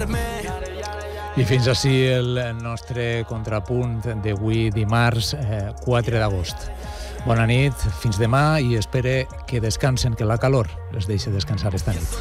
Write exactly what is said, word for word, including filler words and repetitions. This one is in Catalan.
olvidarme. I fins així el nostre contrapunt d'avui dimarts eh, quatre d'agost. Bona nit, fins demà i espere que descansen, que la calor les deixi descansar esta nit.